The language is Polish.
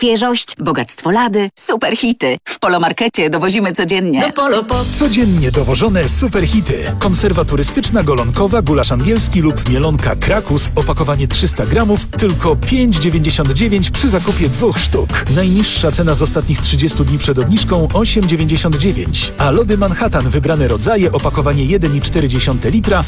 Świeżość, bogactwo lady, super hity. W Polomarkecie dowozimy codziennie. Do Polo po... Codziennie dowożone superhity. Konserwa turystyczna golonkowa, gulasz angielski lub mielonka Krakus, opakowanie 300 gramów, tylko 5,99 przy zakupie 2 sztuk. Najniższa cena z ostatnich 30 dni przed obniżką 8,99. A lody Manhattan wybrane rodzaje, opakowanie 1,4 litra,